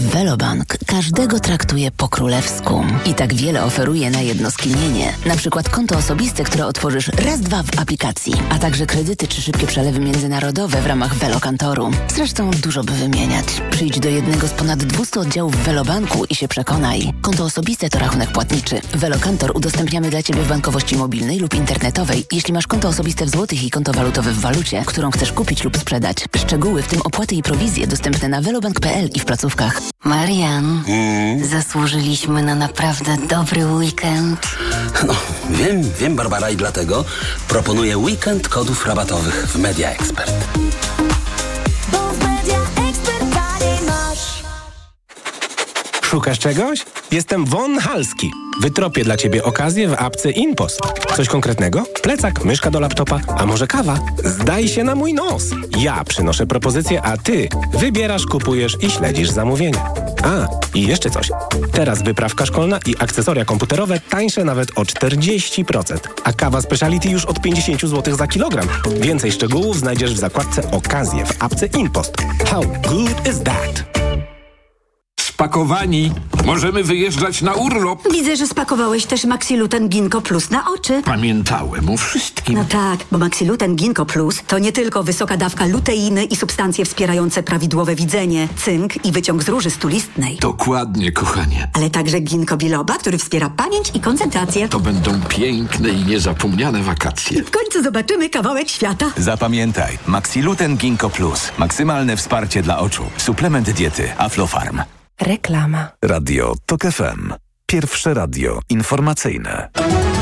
Velobank każdego traktuje po królewsku i tak wiele oferuje na jedno skinienie. Na przykład konto osobiste, które otworzysz raz, dwa w aplikacji, a także kredyty czy szybkie przelewy międzynarodowe w ramach Velokantoru. Zresztą dużo by wymieniać. Przyjdź do jednego z ponad 200 oddziałów Velobanku i się przekonaj. Konto osobiste to rachunek płatniczy. Velokantor udostępniamy dla Ciebie w bankowości mobilnej lub internetowej, jeśli masz konto osobiste w złotych i konto walutowe w walucie, którą chcesz kupić lub sprzedać. Szczegóły, w tym opłaty i prowizje, dostępne na velobank.pl i w placówkach. Marian, zasłużyliśmy na naprawdę dobry weekend. No, wiem, Barbara, i dlatego proponuję weekend kodów rabatowych w Media Expert. Bo w Media Expert taniej masz. Szukasz czegoś? Jestem Von Halski. Wytropię dla Ciebie okazję w apce InPost. Coś konkretnego? Plecak, myszka do laptopa, a może kawa? Zdaj się na mój nos. Ja przynoszę propozycje, a Ty wybierasz, kupujesz i śledzisz zamówienia. A, i jeszcze coś. Teraz wyprawka szkolna i akcesoria komputerowe tańsze nawet o 40%, a kawa speciality już od 50 zł za kilogram. Więcej szczegółów znajdziesz w zakładce Okazje w apce InPost. How good is that? Spakowani. Możemy wyjeżdżać na urlop. Widzę, że spakowałeś też Maxiluten Ginkgo Plus na oczy. Pamiętałem o wszystkim. No tak, bo Maxiluten Ginkgo Plus to nie tylko wysoka dawka luteiny i substancje wspierające prawidłowe widzenie, cynk i wyciąg z róży stulistnej. Dokładnie, kochanie. Ale także ginkgo biloba, który wspiera pamięć i koncentrację. To będą piękne i niezapomniane wakacje. W końcu zobaczymy kawałek świata. Zapamiętaj, Maxiluten Ginkgo Plus. Maksymalne wsparcie dla oczu. Suplement diety Aflofarm. Reklama. Radio TOK FM. Pierwsze radio informacyjne.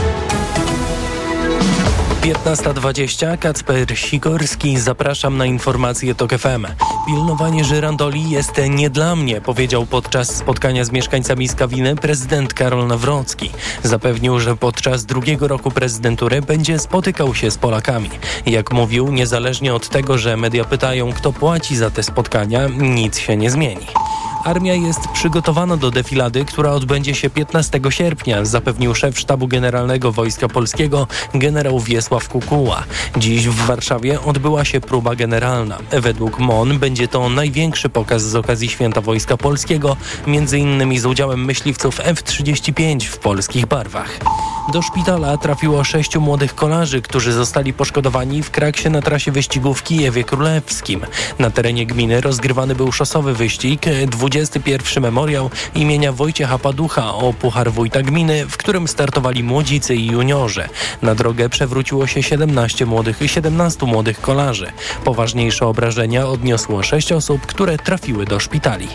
15:20, Kacper Sikorski, zapraszam na informacje TOK FM. Pilnowanie żyrandoli jest nie dla mnie, powiedział podczas spotkania z mieszkańcami Skawiny prezydent Karol Nawrocki. Zapewnił, że podczas drugiego roku prezydentury będzie spotykał się z Polakami. Jak mówił, niezależnie od tego, że media pytają, kto płaci za te spotkania, nic się nie zmieni. Armia jest przygotowana do defilady, która odbędzie się 15 sierpnia, zapewnił szef Sztabu Generalnego Wojska Polskiego generał Wiesław Kukuła. Dziś w Warszawie odbyła się próba generalna. Według MON będzie to największy pokaz z okazji Święta Wojska Polskiego, m.in. z udziałem myśliwców F-35 w polskich barwach. Do szpitala trafiło 6 młodych kolarzy, którzy zostali poszkodowani w kraksie na trasie wyścigu w Kijewie Królewskim. Na terenie gminy rozgrywany był szosowy wyścig, 21. memoriał imienia Wojciecha Paducha o Puchar Wójta Gminy, w którym startowali młodzicy i juniorzy. Na drogę przewróciło się 17 młodych kolarzy. Poważniejsze obrażenia odniosło 6 osób, które trafiły do szpitali.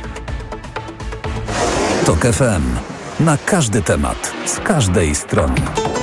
TOK FM. Na każdy temat, z każdej strony.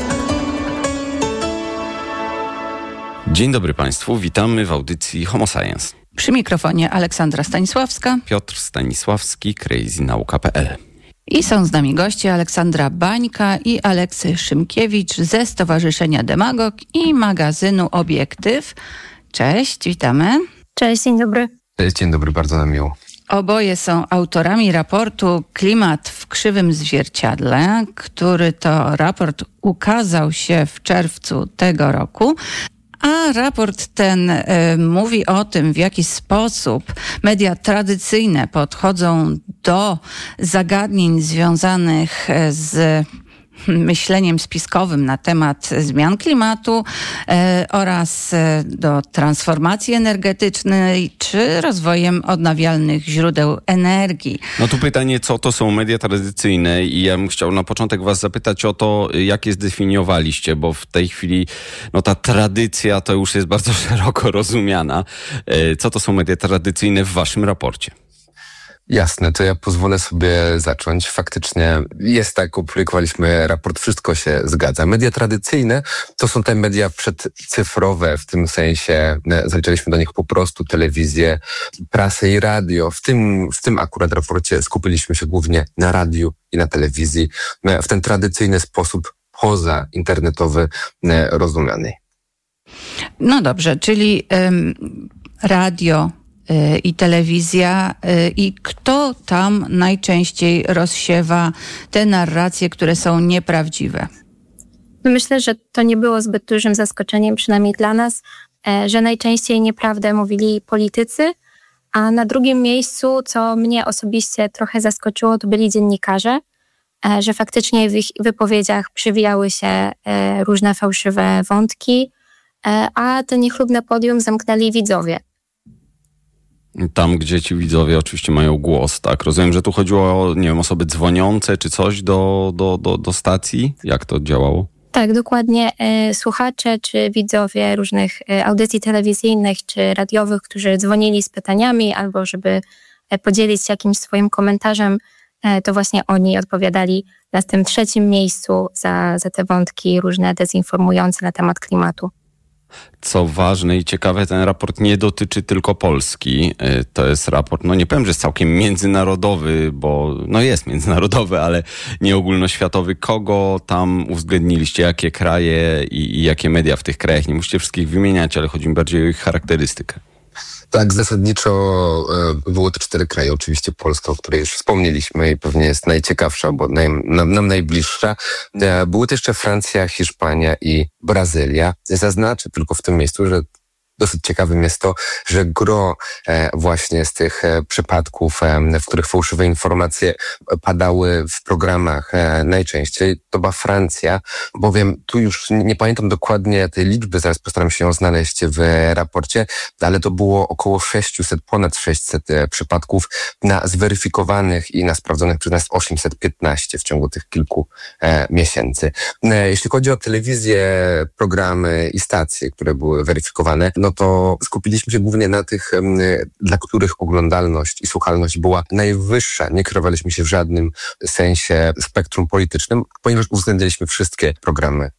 Dzień dobry Państwu, witamy w audycji Homo Science. Przy mikrofonie Aleksandra Stanisławska, Piotr Stanisławski, crazynauka.pl. I są z nami goście Aleksandra Bańka i Aleksy Szymkiewicz ze Stowarzyszenia Demagog i magazynu Obiektyw. Cześć, witamy. Cześć, dzień dobry. Cześć, dzień dobry, bardzo nam miło. Oboje są autorami raportu Klimat w krzywym zwierciadle, który to raport ukazał się w czerwcu tego roku. A raport ten mówi o tym, w jaki sposób media tradycyjne podchodzą do zagadnień związanych z myśleniem spiskowym na temat zmian klimatu oraz do transformacji energetycznej czy rozwojem odnawialnych źródeł energii. No tu pytanie, co to są media tradycyjne i ja bym chciał na początek was zapytać o to, jak je zdefiniowaliście, bo w tej chwili ta tradycja to już jest bardzo szeroko rozumiana. Co to są media tradycyjne w waszym raporcie? Jasne, to ja pozwolę sobie zacząć. Faktycznie jest tak, opublikowaliśmy raport, wszystko się zgadza. Media tradycyjne to są te media przedcyfrowe, w tym sensie zaliczaliśmy do nich po prostu telewizję, prasę i radio. W tym akurat raporcie skupiliśmy się głównie na radiu i na telewizji, w ten tradycyjny sposób pozainternetowy rozumiany. No dobrze, czyli radio i telewizja i kto tam najczęściej rozsiewa te narracje, które są nieprawdziwe? Myślę, że to nie było zbyt dużym zaskoczeniem, przynajmniej dla nas, że najczęściej nieprawdę mówili politycy, A na drugim miejscu, co mnie osobiście trochę zaskoczyło, to byli dziennikarze, że faktycznie w ich wypowiedziach przywijały się różne fałszywe wątki, a to niechlubne podium zamknęli widzowie. Tam, gdzie ci widzowie oczywiście mają głos, tak? Rozumiem, że tu chodziło o, nie wiem, osoby dzwoniące czy coś do stacji? Jak to działało? Tak, dokładnie. Słuchacze czy widzowie różnych audycji telewizyjnych czy radiowych, którzy dzwonili z pytaniami albo żeby podzielić się jakimś swoim komentarzem, to właśnie oni odpowiadali na tym trzecim miejscu za te wątki różne dezinformujące na temat klimatu. Co ważne i ciekawe, ten raport nie dotyczy tylko Polski. To jest raport, nie powiem, że jest całkiem międzynarodowy, bo jest międzynarodowy, ale nie ogólnoświatowy. Kogo tam uwzględniliście? Jakie kraje i jakie media w tych krajach? Nie musicie wszystkich wymieniać, ale chodzi mi bardziej o ich charakterystykę. Tak, zasadniczo było to 4 kraje. Oczywiście Polska, o której już wspomnieliśmy i pewnie jest najciekawsza, bo nam najbliższa. Były to jeszcze Francja, Hiszpania i Brazylia. Zaznaczę tylko w tym miejscu, że dosyć ciekawym jest to, że gro właśnie z tych przypadków, w których fałszywe informacje padały w programach najczęściej, to była Francja, bowiem tu już nie pamiętam dokładnie tej liczby, zaraz postaram się ją znaleźć w raporcie, ale to było około 600, ponad 600 przypadków na zweryfikowanych i na sprawdzonych przez nas 815 w ciągu tych kilku miesięcy. Jeśli chodzi o telewizję, programy i stacje, które były weryfikowane, to skupiliśmy się głównie na tych, dla których oglądalność i słuchalność była najwyższa. Nie kierowaliśmy się w żadnym sensie spektrum politycznym, ponieważ uwzględniliśmy wszystkie programy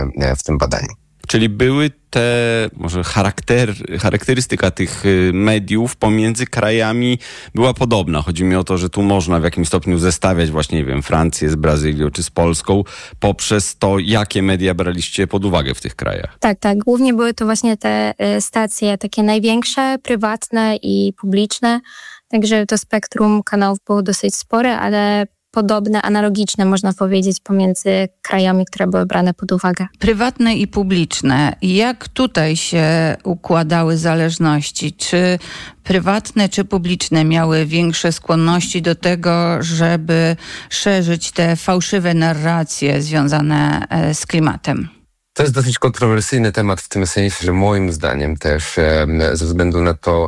w tym badaniu. Czyli były te, może charakterystyka tych mediów pomiędzy krajami była podobna. Chodzi mi o to, że tu można w jakimś stopniu zestawiać właśnie, nie wiem, Francję z Brazylią czy z Polską poprzez to, jakie media braliście pod uwagę w tych krajach. Tak. Głównie były to właśnie te stacje takie największe, prywatne i publiczne. Także to spektrum kanałów było dosyć spore, ale podobne, analogiczne, można powiedzieć, pomiędzy krajami, które były brane pod uwagę. Prywatne i publiczne. Jak tutaj się układały zależności? Czy prywatne, czy publiczne miały większe skłonności do tego, żeby szerzyć te fałszywe narracje związane z klimatem? To jest dosyć kontrowersyjny temat w tym sensie, że moim zdaniem też ze względu na to,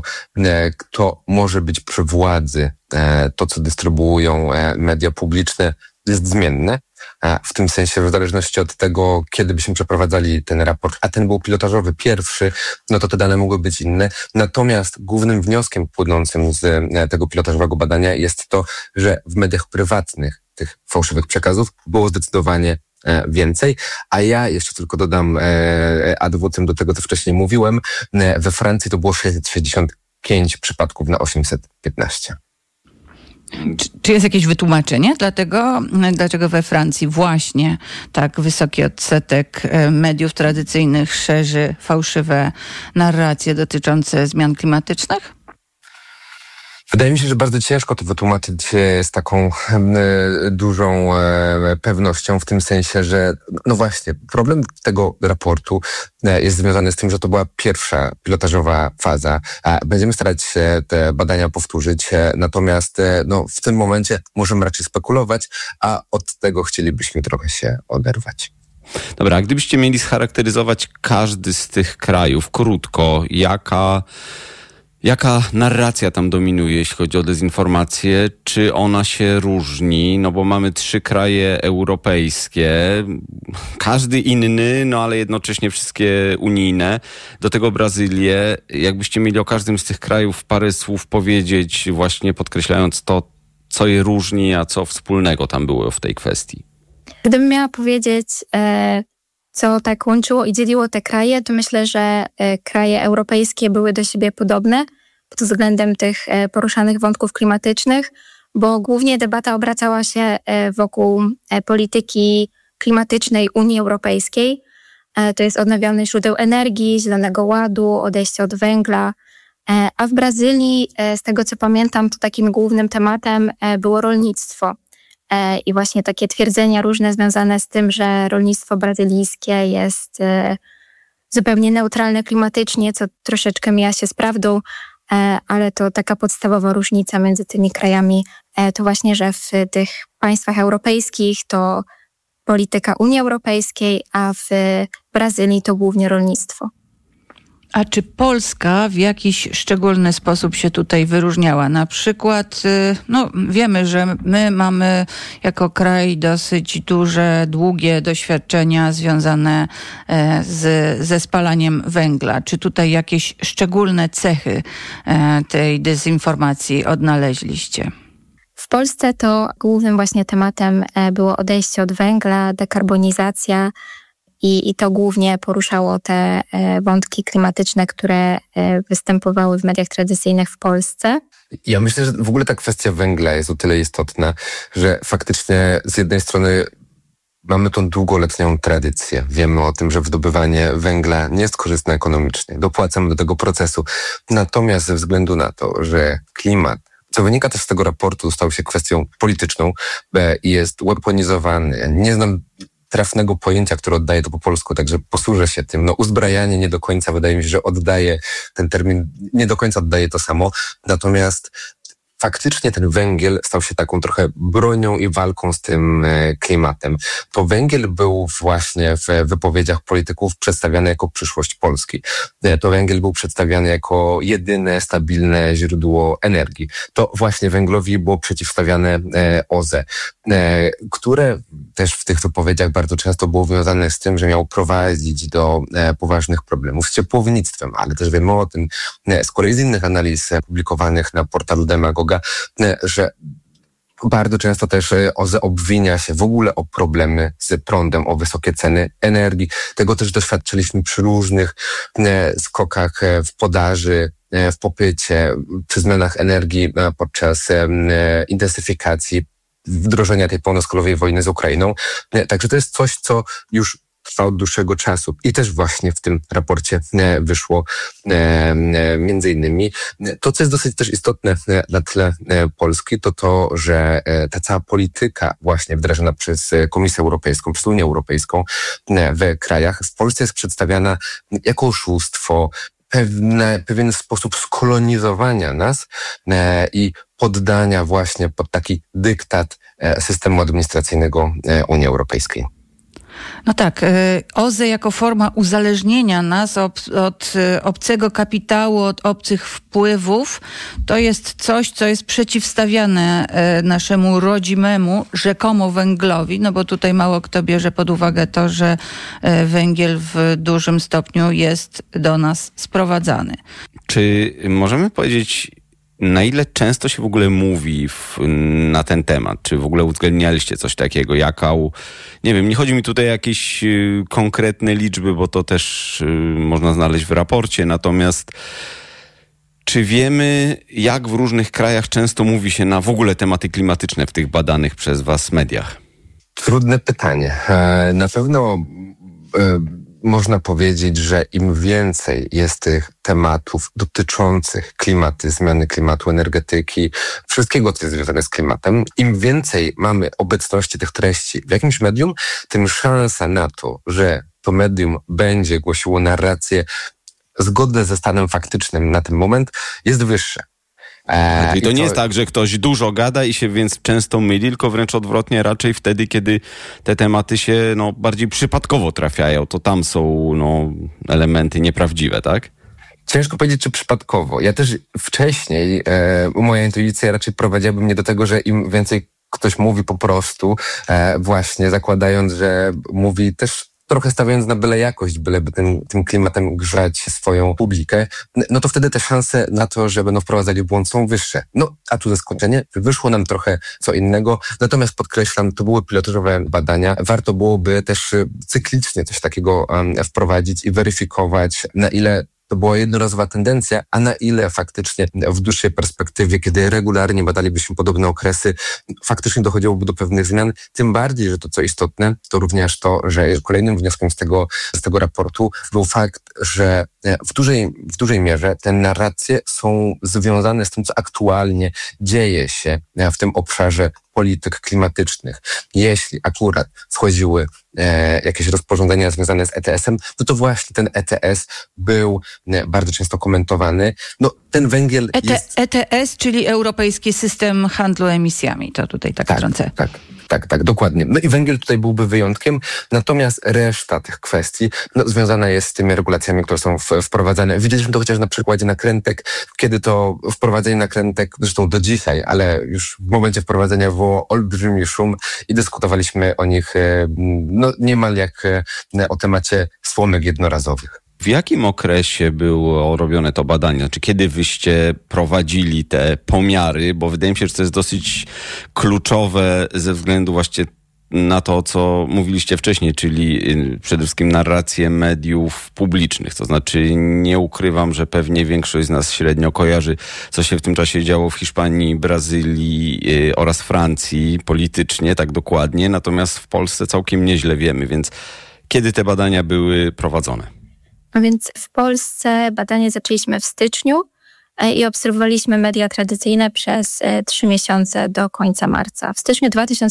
kto może być przy władzy, to co dystrybuują media publiczne jest zmienne. W tym sensie, w zależności od tego, kiedy byśmy przeprowadzali ten raport, a ten był pilotażowy pierwszy, to te dane mogły być inne. Natomiast głównym wnioskiem płynącym z tego pilotażowego badania jest to, że w mediach prywatnych tych fałszywych przekazów było zdecydowanie więcej, a ja jeszcze tylko dodam ad vocem do tego, co wcześniej mówiłem. We Francji to było 665 przypadków na 815. Czy jest jakieś wytłumaczenie dlaczego we Francji właśnie tak wysoki odsetek mediów tradycyjnych szerzy fałszywe narracje dotyczące zmian klimatycznych? Wydaje mi się, że bardzo ciężko to wytłumaczyć z taką dużą pewnością, w tym sensie, że właśnie problem tego raportu jest związany z tym, że to była pierwsza pilotażowa faza. Będziemy starać się te badania powtórzyć, natomiast w tym momencie możemy raczej spekulować, a od tego chcielibyśmy trochę się oderwać. Dobra, a gdybyście mieli scharakteryzować każdy z tych krajów krótko, jaka narracja tam dominuje, jeśli chodzi o dezinformację? Czy ona się różni? Bo mamy 3 kraje europejskie, każdy inny, ale jednocześnie wszystkie unijne. Do tego Brazylię. Jakbyście mieli o każdym z tych krajów parę słów powiedzieć, właśnie podkreślając to, co je różni, a co wspólnego tam było w tej kwestii? Gdybym miała powiedzieć, co tak łączyło i dzieliło te kraje, to myślę, że kraje europejskie były do siebie podobne pod względem tych poruszanych wątków klimatycznych, bo głównie debata obracała się wokół polityki klimatycznej Unii Europejskiej. To jest odnawialne źródeł energii, zielonego ładu, odejście od węgla. A w Brazylii, z tego co pamiętam, to takim głównym tematem było rolnictwo. I właśnie takie twierdzenia różne związane z tym, że rolnictwo brazylijskie jest zupełnie neutralne klimatycznie, co troszeczkę mija się z prawdą, ale to taka podstawowa różnica między tymi krajami to właśnie, że w tych państwach europejskich to polityka Unii Europejskiej, a w Brazylii to głównie rolnictwo. A czy Polska w jakiś szczególny sposób się tutaj wyróżniała? Na przykład, wiemy, że my mamy jako kraj dosyć duże, długie doświadczenia związane ze spalaniem węgla. Czy tutaj jakieś szczególne cechy tej dezinformacji odnaleźliście? W Polsce to głównym właśnie tematem było odejście od węgla, dekarbonizacja i to głównie poruszało te wątki klimatyczne, które występowały w mediach tradycyjnych w Polsce. Ja myślę, że w ogóle ta kwestia węgla jest o tyle istotna, że faktycznie z jednej strony mamy tą długoletnią tradycję. Wiemy o tym, że wydobywanie węgla nie jest korzystne ekonomicznie. Dopłacamy do tego procesu. Natomiast ze względu na to, że klimat, co wynika też z tego raportu, stał się kwestią polityczną i jest weaponizowany. Ja nie znam trafnego pojęcia, które oddaje to po polsku, także posłużę się tym. Uzbrajanie nie do końca, wydaje mi się, że oddaje ten termin, nie do końca oddaje to samo. Natomiast faktycznie ten węgiel stał się taką trochę bronią i walką z tym klimatem. To węgiel był właśnie w wypowiedziach polityków przedstawiany jako przyszłość Polski. To węgiel był przedstawiany jako jedyne stabilne źródło energii. To właśnie węglowi było przeciwstawiane OZE, które też w tych wypowiedziach bardzo często było związane z tym, że miał prowadzić do poważnych problemów z ciepłownictwem, ale też wiemy o tym z kolei z innych analiz publikowanych na portalu Demagoga, że bardzo często też OZE obwinia się w ogóle o problemy z prądem, o wysokie ceny energii. Tego też doświadczyliśmy przy różnych skokach w podaży, w popycie, przy zmianach energii podczas intensyfikacji wdrożenia tej pełnoskalowej wojny z Ukrainą. Także to jest coś, co już trwa od dłuższego czasu. I też właśnie w tym raporcie wyszło między innymi to, co jest dosyć też istotne na tle Polski, to to, że ta cała polityka właśnie wdrażana przez Komisję Europejską, przez Unię Europejską w krajach w Polsce jest przedstawiana jako oszustwo, pewien sposób skolonizowania nas i poddania właśnie pod taki dyktat systemu administracyjnego Unii Europejskiej. No tak, OZE jako forma uzależnienia nas od obcego kapitału, od obcych wpływów, to jest coś, co jest przeciwstawiane naszemu rodzimemu, rzekomo węglowi, no bo tutaj mało kto bierze pod uwagę to, że węgiel w dużym stopniu jest do nas sprowadzany. Czy możemy powiedzieć, na ile często się w ogóle mówi na ten temat? Czy w ogóle uwzględnialiście coś takiego? Nie wiem, nie chodzi mi tutaj o jakieś konkretne liczby, bo to też można znaleźć w raporcie. Natomiast czy wiemy, jak w różnych krajach często mówi się na w ogóle tematy klimatyczne w tych badanych przez was mediach? Trudne pytanie. Na pewno można powiedzieć, że im więcej jest tych tematów dotyczących zmiany klimatu, energetyki, wszystkiego, co jest związane z klimatem, im więcej mamy obecności tych treści w jakimś medium, tym szansa na to, że to medium będzie głosiło narracje zgodne ze stanem faktycznym na ten moment, jest wyższa. Czyli to nie jest tak, że ktoś dużo gada i się więc często myli, tylko wręcz odwrotnie, raczej wtedy, kiedy te tematy się bardziej przypadkowo trafiają, to tam są elementy nieprawdziwe, tak? Ciężko powiedzieć, czy przypadkowo. Ja też wcześniej, moja intuicja raczej prowadziłaby mnie do tego, że im więcej ktoś mówi po prostu, właśnie zakładając, że mówi też trochę stawiając na byle jakość, byleby tym klimatem grzać swoją publikę, no to wtedy te szanse na to, że będą wprowadzali błąd, są wyższe. A tu zaskoczenie, wyszło nam trochę co innego, natomiast podkreślam, to były pilotażowe badania. Warto byłoby też cyklicznie coś takiego wprowadzić i weryfikować, na ile to była jednorazowa tendencja, a na ile faktycznie w dłuższej perspektywie, kiedy regularnie badalibyśmy podobne okresy, faktycznie dochodziłoby do pewnych zmian. Tym bardziej, że to, co istotne, to również to, że kolejnym wnioskiem z tego raportu był fakt, że w dużej mierze te narracje są związane z tym, co aktualnie dzieje się w tym obszarze polityk klimatycznych, jeśli akurat wchodziły jakieś rozporządzenia związane z ETS-em, no to właśnie ten ETS był bardzo często komentowany. No, ten węgiel jest... ETS, czyli Europejski System Handlu Emisjami. To tutaj tak wtrącę. Tak, dokładnie. No i węgiel tutaj byłby wyjątkiem, natomiast reszta tych kwestii związana jest z tymi regulacjami, które są wprowadzane. Widzieliśmy to chociaż na przykładzie nakrętek, kiedy to wprowadzenie nakrętek, zresztą do dzisiaj, ale już w momencie wprowadzenia było olbrzymi szum i dyskutowaliśmy o nich niemal jak o temacie słomek jednorazowych. W jakim okresie było robione to badanie? Znaczy, kiedy wyście prowadzili te pomiary? Bo wydaje mi się, że to jest dosyć kluczowe ze względu właśnie na to, co mówiliście wcześniej, czyli przede wszystkim narrację mediów publicznych. To znaczy, nie ukrywam, że pewnie większość z nas średnio kojarzy, co się w tym czasie działo w Hiszpanii, Brazylii oraz Francji politycznie, tak dokładnie. Natomiast w Polsce całkiem nieźle wiemy, więc kiedy te badania były prowadzone? A więc w Polsce badanie zaczęliśmy w styczniu i obserwowaliśmy media tradycyjne przez 3 miesiące do końca marca, w styczniu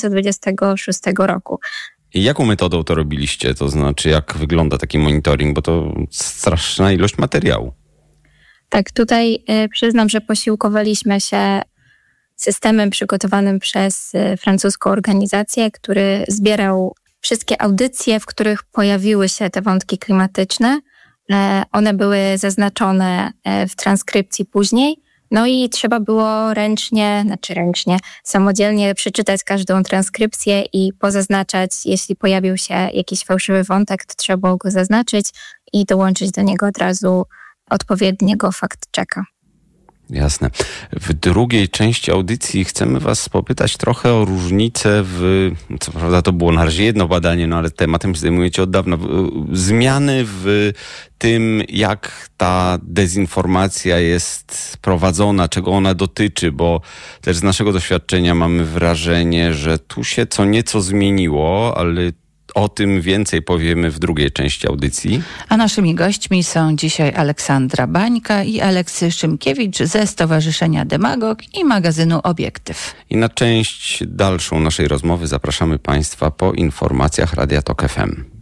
2026 roku. I jaką metodą to robiliście? To znaczy, jak wygląda taki monitoring? Bo to straszna ilość materiału. Tak, tutaj przyznam, że posiłkowaliśmy się systemem przygotowanym przez francuską organizację, który zbierał wszystkie audycje, w których pojawiły się te wątki klimatyczne. One były zaznaczone w transkrypcji później, no i trzeba było ręcznie, samodzielnie przeczytać każdą transkrypcję i pozaznaczać, jeśli pojawił się jakiś fałszywy wątek, to trzeba było go zaznaczyć i dołączyć do niego od razu odpowiedniego fact-checka. Jasne. W drugiej części audycji chcemy was popytać trochę o różnice co prawda to było na razie jedno badanie, no ale tematem się zajmujecie od dawna, zmiany w tym, jak ta dezinformacja jest prowadzona, czego ona dotyczy, bo też z naszego doświadczenia mamy wrażenie, że tu się co nieco zmieniło, ale o tym więcej powiemy w drugiej części audycji. A naszymi gośćmi są dzisiaj Aleksandra Bańka i Aleksy Szymkiewicz ze Stowarzyszenia Demagog i magazynu Obiektyw. I na część dalszą naszej rozmowy zapraszamy Państwa po informacjach Radia Tok FM.